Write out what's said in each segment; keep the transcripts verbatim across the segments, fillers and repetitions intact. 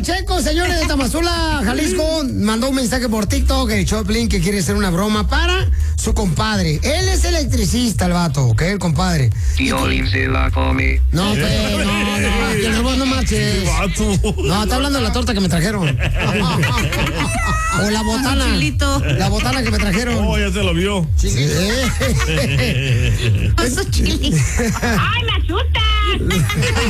Pacheco, señores de Tamazula, Jalisco, mandó un mensaje por TikTok, el Choplin, que quiere hacer una broma para su compadre. Él es electricista, el vato, ¿ok? El compadre. Piolín se la come. No, pues, no, no, que no, no marches. No, está hablando de la torta que me trajeron. O la botana. La botana que me trajeron. Oh, ya se lo vio. Sí. Oso chili. ¡Ay, me asustas!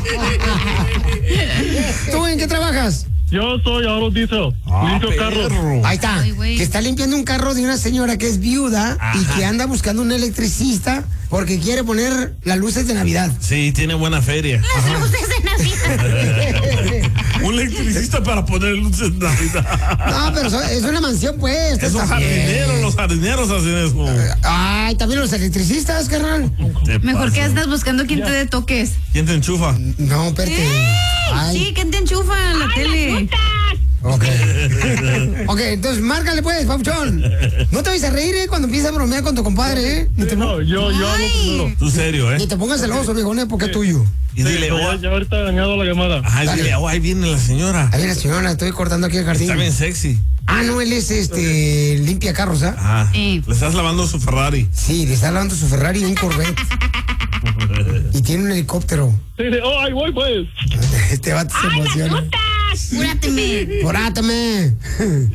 ¿Tú en qué trabajas? Yo soy Aro Diesel, Ah, limpio carros. Ahí está. Ay, güey. Que está limpiando un carro de una señora que es viuda. Ajá. Y que anda buscando un electricista porque quiere poner las luces de Navidad. Sí, tiene buena feria. Las luces de Navidad. Un electricista para poner luces de Navidad. No, pero so- es una mansión, pues. Esos está jardineros, bien. los jardineros hacen eso. Ay, también los electricistas, carnal. Te Mejor pasa. que andas buscando quien te dé toques. ¿Quién te enchufa? No, espérate. Ay, Sí, ¿quién te enchufa en la tele? ok. Ok, entonces márcale pues, Pauchón. No te vayas a reír, ¿eh? Cuando empiezas a bromear con tu compadre, ¿eh? Ni te, No, yo, yo hablo primero. Tú serio, ni ¿eh? te pongas celoso, viejón, ¿eh? Porque es tuyo. Y dile, Ya, oh, ya ahorita he dañado la llamada. ajá, Dale. dile, oh, ahí viene la señora. Ahí la señora, estoy cortando aquí el jardín. Está bien sexy. Ah, no, él es este limpia carros, ¿ah? Ajá. Sí. Le estás lavando su Ferrari. Sí, le está lavando su Ferrari y un Corvette. Y tiene un helicóptero. Sí, sí, oh, ahí voy, pues. Este vato se emociona. Apúrateme. Porátame.